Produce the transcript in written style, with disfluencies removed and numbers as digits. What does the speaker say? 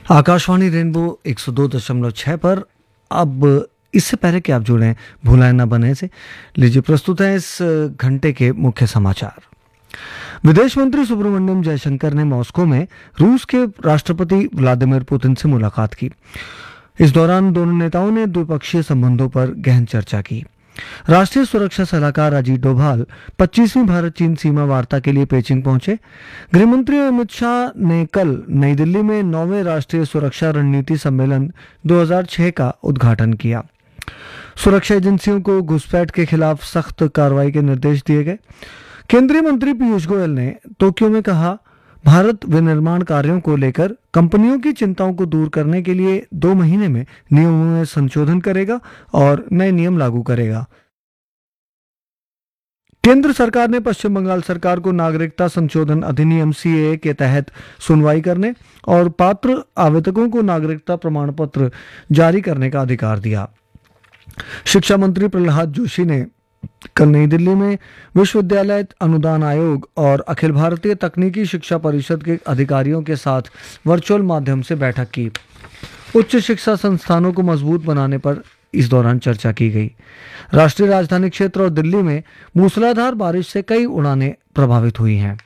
Akashvani rainbow 102.6 पर। अब इससे पहले कि आप जुड़ें, भुलाए ना बने से लीजिए प्रस्तुत है इस घंटे के मुख्य समाचार। विदेश मंत्री सुब्रमण्यम जयशंकर ने मॉस्को में रूस के राष्ट्रपति व्लादिमीर पुतिन से मुलाकात की। इस दौरान दोनों नेताओं ने द्विपक्षीय संबंधों पर गहन चर्चा की। राष्ट्रीय सुरक्षा सलाहकार अजीत डोभाल 25वीं भारत चीन सीमा वार्ता के लिए पेचिंग पहुंचे। गृहमंत्री अमित शाह ने कल नई दिल्ली में 9वें राष्ट्रीय सुरक्षा रणनीति सम्मेलन 2006 का उद्घाटन किया। सुरक्षा एजेंसियों को घुसपैठ के खिलाफ सख्त कार्रवाई के निर्देश दिए गए। केंद्रीय मंत्री पीयूष गोयल ने टोक्यो में कहा, भारत विनिर्माण कार्यों को लेकर कंपनियों की चिंताओं को दूर करने के लिए 2 महीने में नियमों में संशोधन करेगा और नए नियम लागू करेगा। केंद्र सरकार ने पश्चिम बंगाल सरकार को नागरिकता संशोधन अधिनियम सीएए के तहत सुनवाई करने और पात्र आवेदकों को नागरिकता प्रमाण पत्र जारी करने का अधिकार दिया। शिक्षा मंत्री प्रहलाद जोशी ने कल नई दिल्ली में विश्वविद्यालय अनुदान आयोग और अखिल भारतीय तकनीकी शिक्षा परिषद के अधिकारियों के साथ वर्चुअल माध्यम से बैठक की। उच्च शिक्षा संस्थानों को मजबूत बनाने पर इस दौरान चर्चा की गई। राष्ट्रीय राजधानी क्षेत्र और दिल्ली में मूसलाधार बारिश से कई उड़ानें प्रभावित हुई हैं।